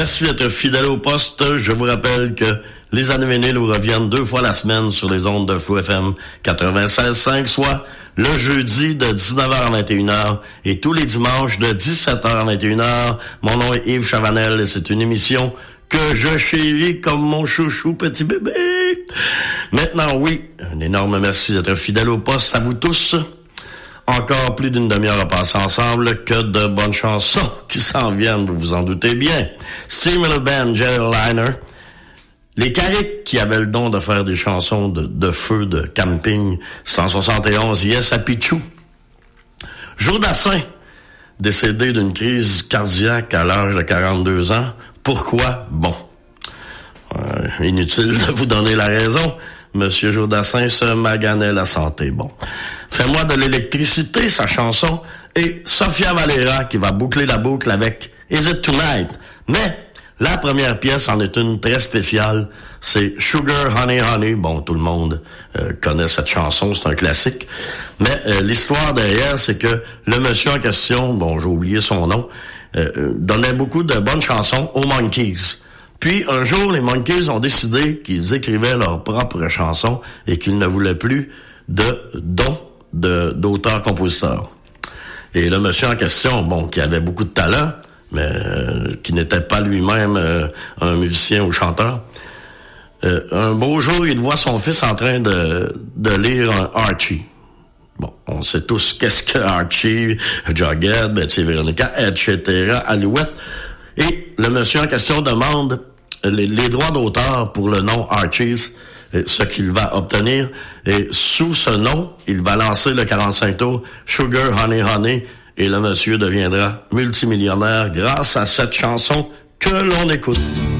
Merci d'être fidèle au poste. Je vous rappelle que les années vinyles vous reviennent 2 fois la semaine sur les ondes de Fou FM 96.5, soit le jeudi de 19h à 21h et tous les dimanches de 17h à 21h. Mon nom est Yves Chavanel et c'est une émission que je chéris comme mon chouchou petit bébé. Maintenant, oui, un énorme merci d'être fidèle au poste à vous tous. Encore plus d'une demi-heure à passer ensemble, que de bonnes chansons qui s'en viennent, vous vous en doutez bien. Steve Miller Band, Jerry Liner, les Carrick qui avaient le don de faire des chansons de feu, de camping, 171, Yes à Pichou. Joe Dassin, décédé d'une crise cardiaque à l'âge de 42 ans. Pourquoi? Bon, inutile de vous donner la raison. Monsieur Joe Dassin se maganait la santé. Bon. Fais-moi de l'électricité, sa chanson. Et Sofia Valera qui va boucler la boucle avec Is It Tonight? Mais la première pièce en est une très spéciale. C'est Sugar Honey Honey. Bon, tout le monde connaît cette chanson, c'est un classique. Mais l'histoire derrière, c'est que le monsieur en question, bon, j'ai oublié son nom, donnait beaucoup de bonnes chansons aux Monkees. Puis, un jour, les Monkees ont décidé qu'ils écrivaient leurs propres chansons et qu'ils ne voulaient plus de dons d'auteurs-compositeurs. Et le monsieur en question, bon, qui avait beaucoup de talent, mais qui n'était pas lui-même un musicien ou chanteur, un beau jour, il voit son fils en train de lire un Archie. Bon, on sait tous qu'est-ce que Archie, Jughead, Betty Veronica, etc., Alouette. Et le monsieur en question demande les droits d'auteur pour le nom Archies, ce qu'il va obtenir. Et sous ce nom, il va lancer le 45 tours Sugar Honey Honey et le monsieur deviendra multimillionnaire grâce à cette chanson que l'on écoute.